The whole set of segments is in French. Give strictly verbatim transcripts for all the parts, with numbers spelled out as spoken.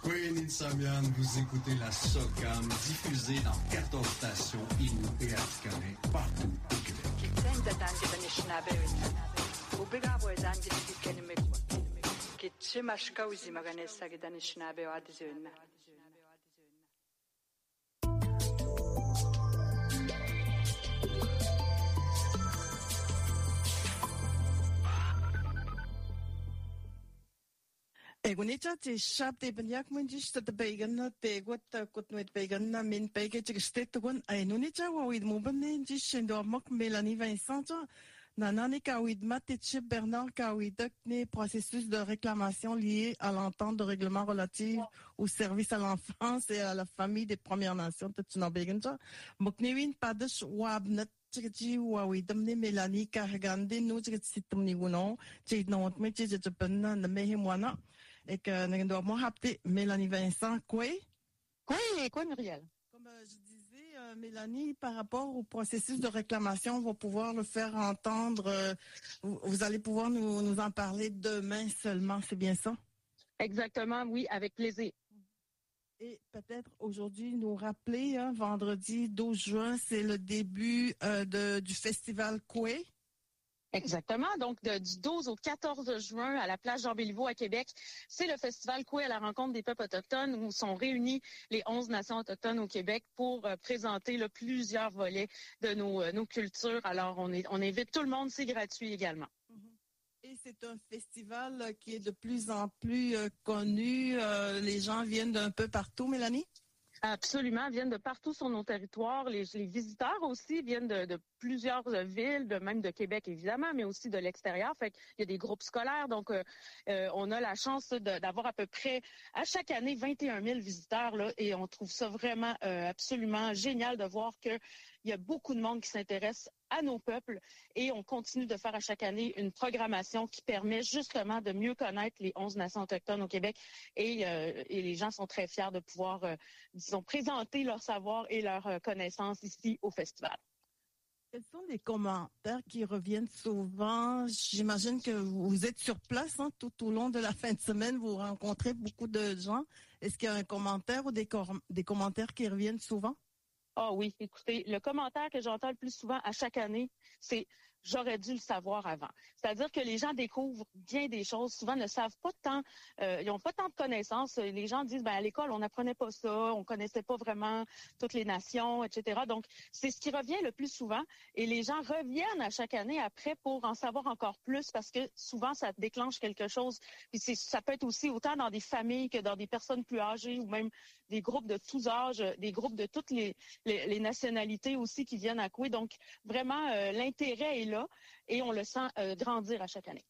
Queen Insamian, vous écoutez la SOCAM diffusée dans quatorze stations Inuit et Atikamekw partout au Québec. Egunita ti shap te banyak munjis ta began na te got kut met began na min pege te stet gon ay nunita wa wid mo ban njis shendo mok Mélanie Vincent nanani ka wid mat et Bernard ka wid ne processus de réclamation lié à l'entente de règlement relative au service à l'enfance et à la famille des Premières Nations ta tuna began ta mok ne win padas wabnat Tigi wawi damne Mélanie Cargande no tigi situmni wono tigi no me tigi japanna na mehimwana et que n'endo mo hapte Mélanie Vincent quoi oui quoi Muriel comme euh, je disais euh, Mélanie par rapport au processus de réclamation on va pouvoir le faire entendre euh, vous, vous allez pouvoir nous nous en parler demain seulement c'est bien ça exactement oui avec plaisir. Et peut-être aujourd'hui nous rappeler, hein, vendredi douze juin, c'est le début euh, de, du festival Koué. Exactement. Donc, de, du douze au quatorze juin, à la plage Jean-Béliveau à Québec, c'est le festival Koué à la rencontre des peuples autochtones où sont réunis les onze nations autochtones au Québec pour euh, présenter là, plusieurs volets de nos, euh, nos cultures. Alors, on, est, on invite tout le monde, c'est gratuit également. Mm-hmm. Et c'est un festival qui est de plus en plus euh, connu. Euh, les gens viennent d'un peu partout, Mélanie? Absolument, viennent de partout sur nos territoires. Les, les visiteurs aussi viennent de, de plusieurs villes, de même de Québec évidemment, mais aussi de l'extérieur. Fait qu'il y a des groupes scolaires, donc euh, euh, on a la chance de, d'avoir à peu près à chaque année vingt et un mille visiteurs là, et on trouve ça vraiment euh, absolument génial de voir que il y a beaucoup de monde qui s'intéresse à nos peuples et on continue de faire à chaque année une programmation qui permet justement de mieux connaître les onze nations autochtones au Québec et, euh, et les gens sont très fiers de pouvoir, euh, disons, présenter leur savoir et leur euh, connaissance ici au festival. Quels sont les commentaires qui reviennent souvent? J'imagine que vous êtes sur place hein, tout au long de la fin de semaine, vous rencontrez beaucoup de gens. Est-ce qu'il y a un commentaire ou des, com- des commentaires qui reviennent souvent? Ah oui, écoutez, le commentaire que j'entends le plus souvent à chaque année, c'est « j'aurais dû le savoir avant ». C'est-à-dire que les gens découvrent bien des choses, souvent ne savent pas tant, euh, ils n'ont pas tant de connaissances. Les gens disent, ben à l'école, on n'apprenait pas ça, on connaissait pas vraiment toutes les nations, et cetera. Donc, c'est ce qui revient le plus souvent et les gens reviennent à chaque année après pour en savoir encore plus parce que souvent, ça déclenche quelque chose. Puis c'est, ça peut être aussi autant dans des familles que dans des personnes plus âgées ou même des groupes de tous âges, des groupes de toutes les Les, les nationalités aussi qui viennent à Koué. Donc, vraiment, euh, l'intérêt est là et on le sent euh, grandir à chaque année.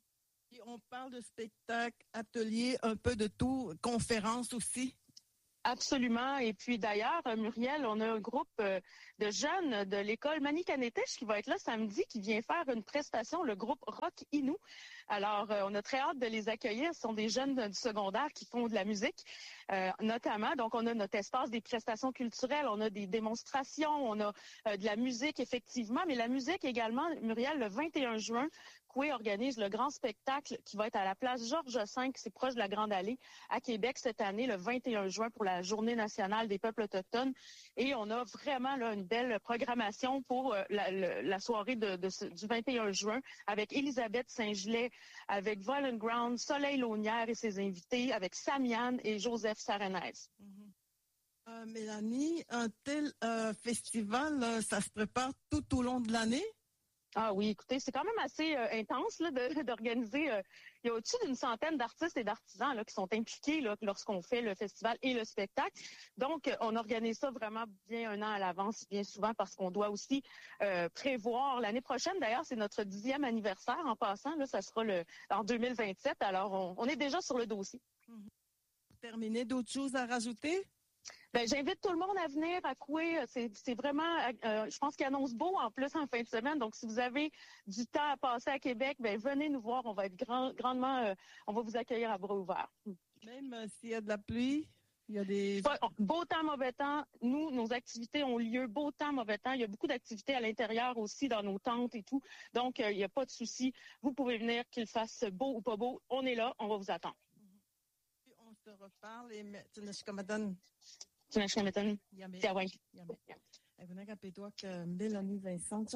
Et on parle de spectacles, ateliers, un peu de tout, conférences aussi. Absolument. Et puis d'ailleurs, Muriel, on a un groupe euh, de jeunes de l'école Manikanetech qui va être là samedi, qui vient faire une prestation, le groupe Rock Inou. Alors, euh, on a très hâte de les accueillir. Ce sont des jeunes du secondaire qui font de la musique, euh, notamment. Donc, on a notre espace des prestations culturelles, on a des démonstrations, on a euh, de la musique, effectivement. Mais la musique également, Muriel, le vingt et un juin, Koué organise le grand spectacle qui va être à la place Georges cinq, c'est proche de la Grande Allée, à Québec cette année, le vingt et un juin, pour la Journée nationale des peuples autochtones. Et on a vraiment là une belle programmation pour euh, la, la, la soirée de, de ce, du vingt et un juin avec Elisabeth Saint-Gelais, avec Violent Ground, Soleil Launière et ses invités, avec Samian et Joseph Sarenez. Mm-hmm. Euh, Mélanie, un tel euh, festival, euh, ça se prépare tout au long de l'année? Ah oui, écoutez, c'est quand même assez euh, intense là, de, d'organiser. Euh, il y a au-dessus d'une centaine d'artistes et d'artisans là, qui sont impliqués là, lorsqu'on fait le festival et le spectacle. Donc, euh, on organise ça vraiment bien un an à l'avance, bien souvent, parce qu'on doit aussi euh, prévoir. L'année prochaine, d'ailleurs, c'est notre dixième anniversaire en passant. Là, ça sera le en deux mille vingt-sept. Alors, on, on est déjà sur le dossier. Mmh. Pour terminer, d'autres choses à rajouter? Ben, j'invite tout le monde à venir à Koué. C'est, c'est vraiment, euh, je pense qu'il annonce beau en plus en fin de semaine. Donc, si vous avez du temps à passer à Québec, ben venez nous voir. On va être grand, grandement, euh, on va vous accueillir à bras ouverts. Même euh, s'il y a de la pluie, il y a des... Beau temps, mauvais temps. Nous, nos activités ont lieu beau temps, mauvais temps. Il y a beaucoup d'activités à l'intérieur aussi, dans nos tentes et tout. Donc, euh, il n'y a pas de souci. Vous pouvez venir, qu'il fasse beau ou pas beau. On est là, on va vous attendre. On te reparle et Tinashkamadan. Tinashkamadan. Tiawai. Egunega Pedouak Mélanie Vincent,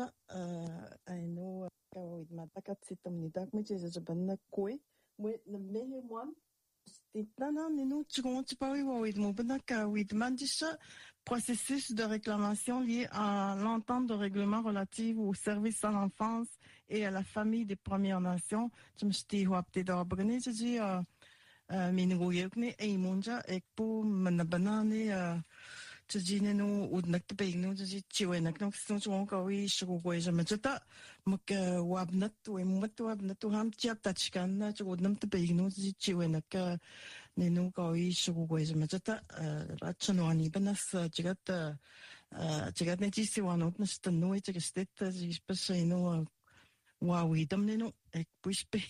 Aino, Kawaid Matakat, c'est un nidak, mais j'ai jaban kwe, mais le meilleur one. Titana, nous, tu comptes pas, oui, oui, mon benak, oui, demandisha, processus de réclamation lié à l'entente de règlement relative aux services à l'enfance et à la famille des Premières Nations. Tu me dis, ou apte d'organiser, je dis, euh, minuguyekne, et monja, et pour manabanane, tu dis, nous, ou de notre pays, nous, tu dis, tu es, nous, nous, tu encore, oui, je crois, je me dis, mok wabnat, ou mot wabnat, ou ham, tu as tachkan, tu vois, notre pays, nous, tu dis, tu es, nous, nous, quand oui, je crois, je me dis, là, tu n'as ni benas, tu as, tu as, tu sais, ou un autre, c'est nous, et tu as, c'est, je pense, nous, Wow, idam nino ek pushpe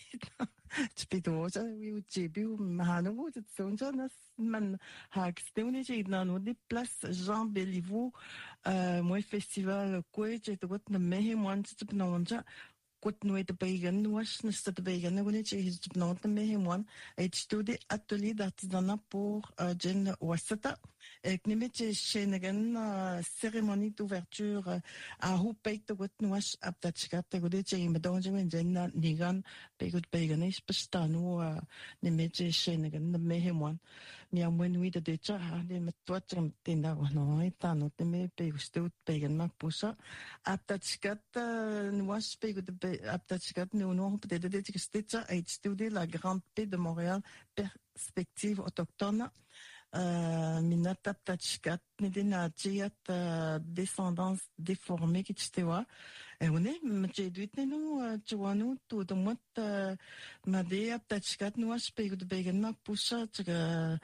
tspidoza wi utjebi mahano wo tsonja nas man haksteuni je idnano di place Jean Béliveau euh moi festival kwe je to got na mehe wan tsipnonja kot no et pagan was na stat pagan no ne je tsipnon na mehe wan et studi atelier d'artisanat pour gen wasata ek nimete shenagan cérémonie d'ouverture à Houpeit to got no was aptachkat to de je medon je gen na nigan pegut pagan is pastano nimete shenagan na mehe wan mi amwen wi de cha ha de metwat tinda no itano te me pegustut pagan makpusa aptachkat no was pegut aptachkat no no peut-être de tikstitsa et studi la grande paix de Montréal perspective autochtone euh minata aptachkat nidina jiat descendance déformée qui tstewa et on est mjedwit no tuanu to de mot made aptachkat no was pegut pagan makpusa tga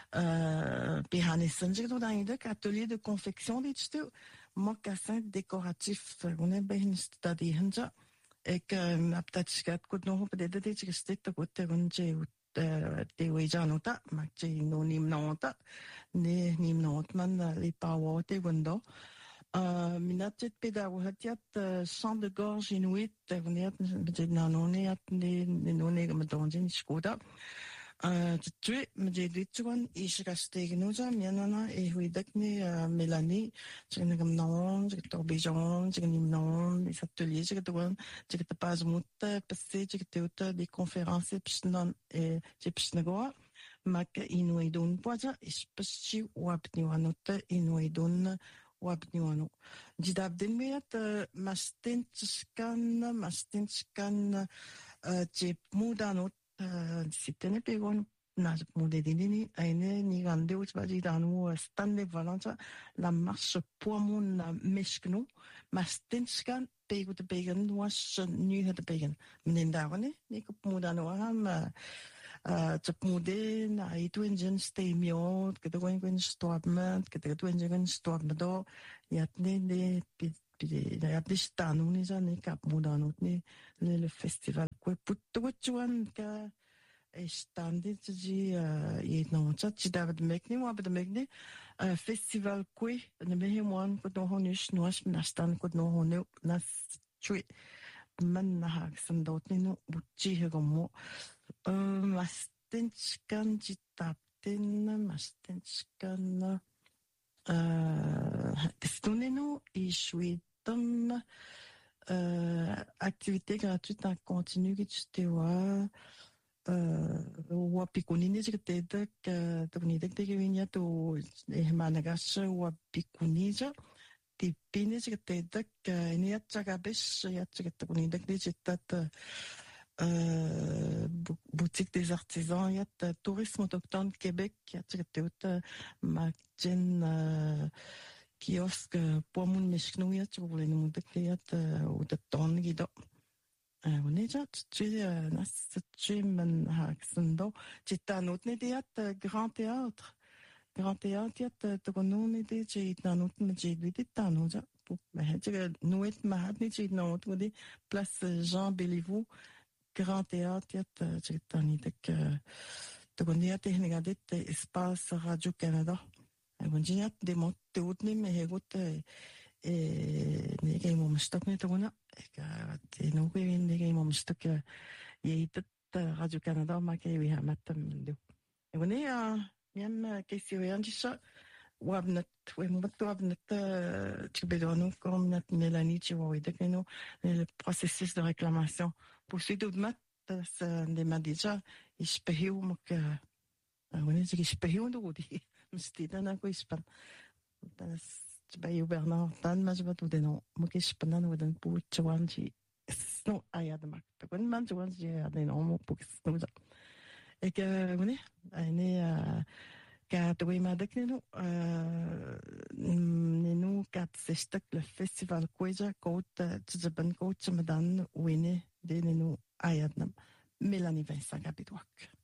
euh behanesen je do dans atelier de confection dit stu mocassin décoratif on est ben study hanja ek aptachkat kut no peut-être de tikstita kut gunje te wejanota makje no nimnota ne nimnot man les power te gundo euh minatet pedagogatiat chant de gorge inuit veniat peut-être non ne ne no ne gamadonjin skoda euh tu me j'ai dit tu vois et je reste nous ça mianana et oui dakne Mélanie je ne comme non je te besoin je ne non les ateliers je te vois je te pas mot passer je te auto des conférences non et je psnagoa mak inuit don poza especi wapni wanota inuit don wapni wano jidab den meat mastinskan mastinskan je mudanot sitten pegon nas modedini aine ni gande utbaji danu stanley valanta la marche poamon meskno mastinskan pego de pegen was nu het pegen menen daarne ni ko modano ham uh tap mode na itu engine stemio que de gwen gwen stormment que de gwen gwen stormdo yatne de de ya distanu ni za ni kap modano ni le festival ko puttuan ka standi ji e no cha chi david mekni wa bad mekni festival ko ne me hemwan ko no honish no as nastan ko no honu nas chui man na hak sandot ni no buchi he gomo mastinskan ji tapten mastinskan euh stoneno e shuitam euh activité gratuite en continu que tu te vois euh wapikunini jikte que tuni de que vinya to managas wapikunija tipini jikte que ni atchagabes yatchigte kuni de jitat euh boutique des artisans yat tourisme autochtone Québec yatchigte ut magjen kiosque pour mon mesknou yat pour les noms de yat ou de ton guido on est déjà tu nas tu man haksendo titanot ne diat grand théâtre grand théâtre yat to non ne dit titanot me dit titano ja pour mais je nous et ma hat ni titanot pour des place Jean Béliveau grand théâtre yat titani de to gonia technique de espace Radio Canada on dit yat des mots tout ni me hegot e ne game om stok ne tona ka te no ke ne game om stok ye tat Radio Canada ma ke wi ha matam do e est, même question et ça, ou abnet, ou moto abnet, tu peux nous comme Mélanie, tu vois, nous le processus de réclamation. Pour ce tout mat, ça m'a déjà, je peux ou que, on est je peux ou nous dit, c'est dans quoi je pense. Tu peux Bernard, tant mais je vais tout donner, moi que je peux pas nous donner pour tu vois, je non, aïe de mak. Quand man tu vois, j'ai des noms pour que nous et que on est, on est Ka tu ma dek nenu nenu kat sestak le festival Kweja kot tzaban kot chamadan wene de nenu ayadnam Mélanie Vincent Gabidouak.